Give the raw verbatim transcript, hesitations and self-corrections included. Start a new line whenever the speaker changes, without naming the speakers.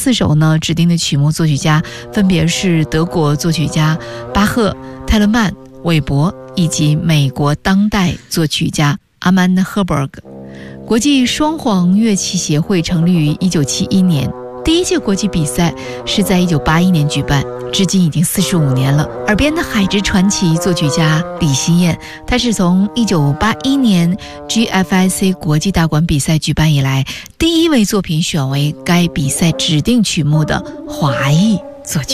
四首呢指定的曲目作曲家分别是德国作曲家巴赫、泰勒曼、韦伯以及美国当代作曲家阿曼·赫伯格。国际双簧乐器协会成立于一九七一年，第一届国际比赛是在一九八一年举办，至今已经四十五年了。耳边的海之传奇作曲家李心燕，他是从一九八一年 G F I C 国际大管比赛举办以来第一位作品选为该比赛指定曲目的华裔作曲。